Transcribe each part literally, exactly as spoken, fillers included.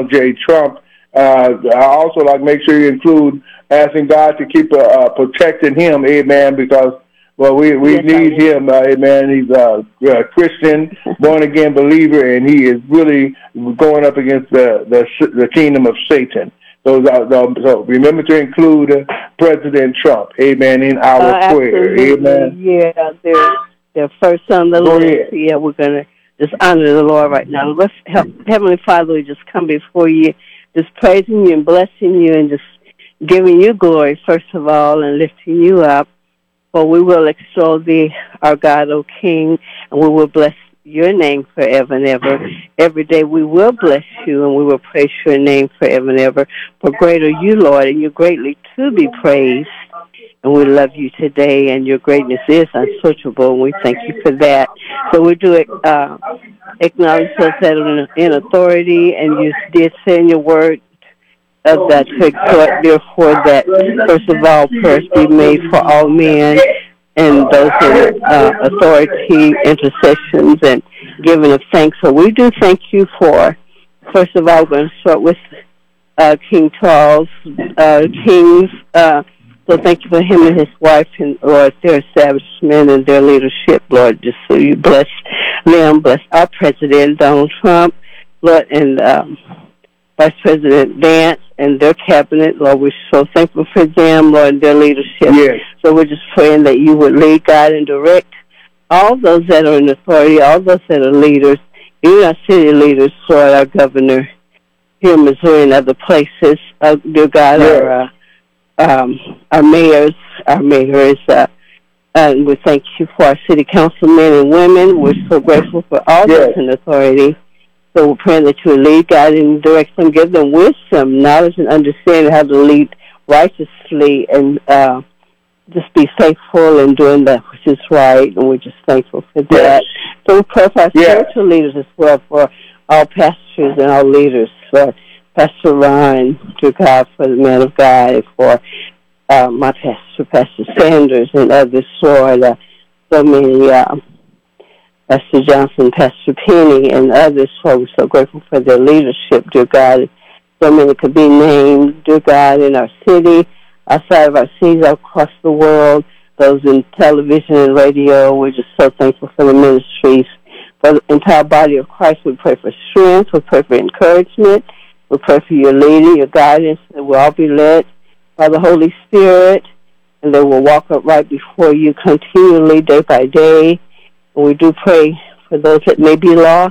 Donald J. Trump. Uh, I also like make sure you include asking God to keep uh, uh, protecting him, amen, because, well, we, we yes, need him, uh, amen. He's a, a Christian, born-again believer, and he is really going up against the, the, the kingdom of Satan. So, so remember to include uh, President Trump, amen, in our uh, prayer, amen. Yeah, they're, they're first on the Go list. ahead. Yeah, we're going to just honor the Lord right now. Let's help, Heavenly Father, we just come before you, just praising you and blessing you and just giving you glory, first of all, and lifting you up. For we will extol thee, our God, O King, and we will bless your name forever and ever. Every day we will bless you, and we will praise your name forever and ever. For great are you, Lord, and you're greatly to be praised. And we love you today, and your greatness is unsearchable, and we thank you for that. So we do uh, acknowledge those that are in, in authority, and you did say in your word of that to exhort, therefore, that first of all, prayers be made for all men and those in uh, authority, intercessions, and giving of thanks. So we do thank you for, first of all, we're going to start with uh, King Charles, uh, Kings. Uh, so thank you for him and his wife, and Lord, their establishment and their leadership, Lord, just so you bless them, bless our President, Donald Trump, Lord, and um, Vice President Vance and their cabinet. Lord, we're so thankful for them, Lord, and their leadership. Yes. So we're just praying that you would lead, guide, and direct all those that are in authority, all those that are leaders, even our city leaders, Lord, our governor here in Missouri and other places. Uh, dear God, yes. our, uh, um, our mayors, our mayors, uh, and we thank you for our city councilmen and women. We're so grateful for all yes. those in authority. So we're praying that you will lead, guide, and direct them, give them wisdom, knowledge, and understanding how to lead righteously and uh, just be faithful in doing that which is right, and we're just thankful for that. Yes. So we pray for our yes. spiritual leaders as well, for all pastors and all leaders, for Pastor Ryan, to God, for the man of God, and for uh, my pastor, Pastor Sanders, and others, Lord, uh, so many uh, Pastor Johnson, Pastor Penny, and others. So we're so grateful for their leadership, dear God. So many could be named, dear God, in our city, outside of our cities, across the world, those in television and radio. We're just so thankful for the ministries. For the entire body of Christ, we pray for strength. We pray for encouragement. We pray for your leading, your guidance, that we'll all be led by the Holy Spirit, and they will walk upright before you continually, day by day. And we do pray for those that may be lost,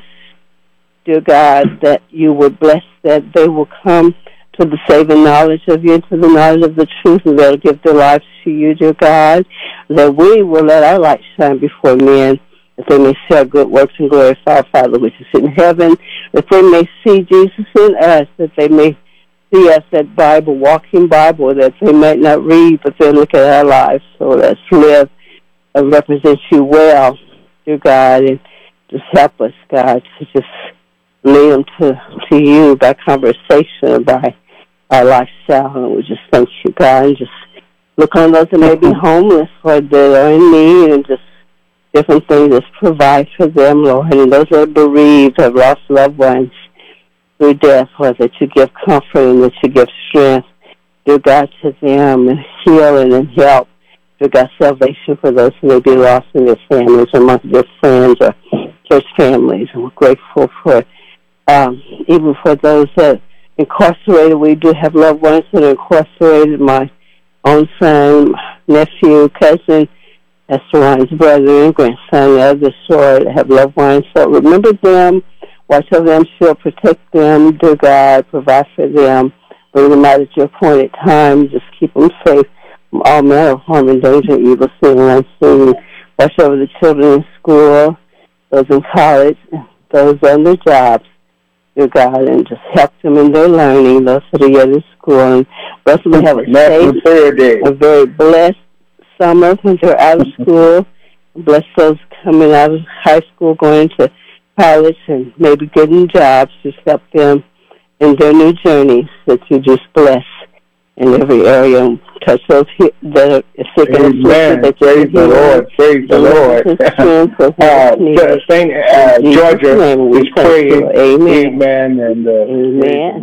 dear God, that you would bless, that they will come to the saving knowledge of you, to the knowledge of the truth, and they'll give their lives to you, dear God, that we will let our light shine before men, that they may see our good works and glorify our Father which is in heaven, that they may see Jesus in us, that they may see us, that Bible, walking Bible, that they might not read, but they look at our lives. So let's live and represent you well, dear God, and just help us, God, to just lead them to, to you by conversation, by our lifestyle. And we just thank you, God, and just look on those that may be homeless, Lord, that are in need, and just different things that provide for them, Lord, and those that are bereaved, have lost loved ones through death, Lord, that you give comfort and that you give strength, dear God, to them, and healing and help, dear God, salvation for those who may be lost in their families, amongst their friends or church families. And we're grateful for, um, even for those that are incarcerated. We do have loved ones that are incarcerated, my own son, nephew, cousin, Pastor Ryan's brother and grandson, and others, Lord, have loved ones. So remember them, watch over them, shield, protect them, dear God, provide for them, bring them out at your appointed time, just keep them safe from all manner of harm and danger, evil, sin, and unseen. Watch over the children in school, those in college, those on their jobs, dear God, and just help them in their learning, those that are yet in school, and bless them to have a safe, a very blessed summer when they're out of school. Bless those coming out of high school, going to college, and maybe getting jobs. Just help them in their new journeys, that you just bless in every area. Touch those that are sick and afflicted, that you praise the Lord, praise the Lord. uh, Saint uh, Georgia is praying. Amen. Amen. And, uh, Amen.